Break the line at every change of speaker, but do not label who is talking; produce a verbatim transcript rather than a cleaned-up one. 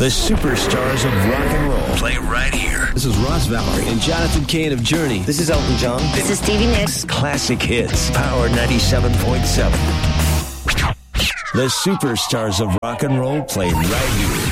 The superstars of rock and roll play right here. This is Ross Valerie and Jonathan Cain of Journey.
This is Elton John.
This is Stevie Nicks.
Classic hits. Power ninety-seven point seven. The superstars of rock and roll play right here.